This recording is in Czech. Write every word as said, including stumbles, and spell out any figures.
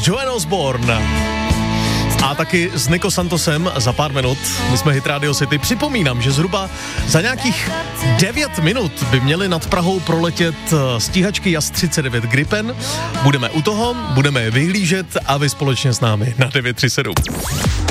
s Joan Osborne. A taky s Nico Santosem za pár minut. My jsme Hit Radio City. Připomínám, že zhruba za nějakých devět minut by měly nad Prahou proletět stíhačky Jas třicet devět Gripen. Budeme u toho, budeme je vyhlížet a vy společně s námi na devět tři sedm.